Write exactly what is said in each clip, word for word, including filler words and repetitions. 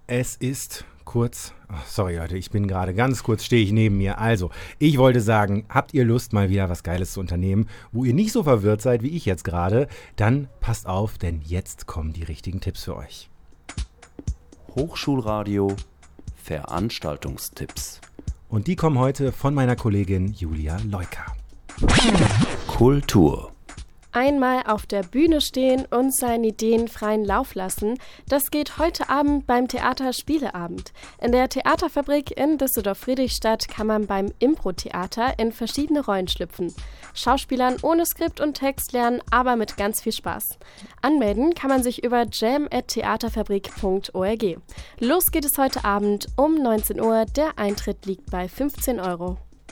Es ist kurz, oh, sorry Leute, ich bin gerade ganz kurz, stehe ich neben mir. Also, ich wollte sagen, habt ihr Lust, mal wieder was Geiles zu unternehmen, wo ihr nicht so verwirrt seid wie ich jetzt gerade, dann passt auf, denn jetzt kommen die richtigen Tipps für euch. Hochschulradio Veranstaltungstipps. Und die kommen heute von meiner Kollegin Julia Leuker. Kultur. Einmal auf der Bühne stehen und seinen Ideen freien Lauf lassen, das geht heute Abend beim Theater Spieleabend. In der Theaterfabrik in Düsseldorf-Friedrichstadt kann man beim Impro-Theater in verschiedene Rollen schlüpfen. Schauspielern ohne Skript und Text lernen, aber mit ganz viel Spaß. Anmelden kann man sich über jam at theaterfabrik punkt org. Los geht es heute Abend um neunzehn Uhr, der Eintritt liegt bei fünfzehn Euro.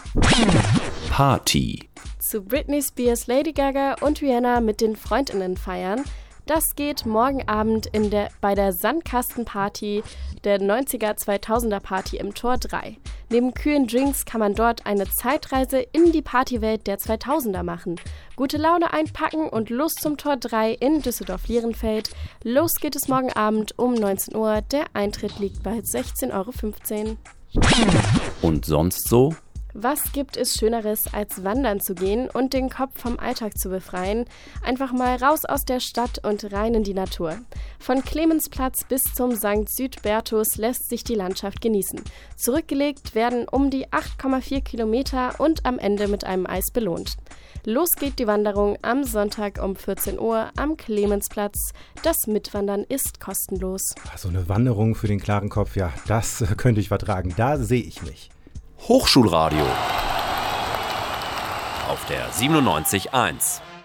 Party. Zu Britney Spears, Lady Gaga und Rihanna mit den Freundinnen feiern. Das geht morgen Abend in der, bei der Sandkastenparty der neunziger-zweitausender Party im Tor drei. Neben kühlen Drinks kann man dort eine Zeitreise in die Partywelt der zweitausender machen. Gute Laune einpacken und los zum Tor drei in Düsseldorf-Lierenfeld. Los geht es morgen Abend um neunzehn Uhr. Der Eintritt liegt bei sechzehn Euro fünfzehn. Und sonst so? Was gibt es Schöneres, als wandern zu gehen und den Kopf vom Alltag zu befreien? Einfach mal raus aus der Stadt und rein in die Natur. Von Clemensplatz bis zum Sankt Südbertus lässt sich die Landschaft genießen. Zurückgelegt werden um die acht Komma vier Kilometer und am Ende mit einem Eis belohnt. Los geht die Wanderung am Sonntag um vierzehn Uhr am Clemensplatz. Das Mitwandern ist kostenlos. So eine Wanderung für den klaren Kopf, ja, das könnte ich vertragen. Da sehe ich mich. Hochschulradio auf der siebenundneunzig Komma eins.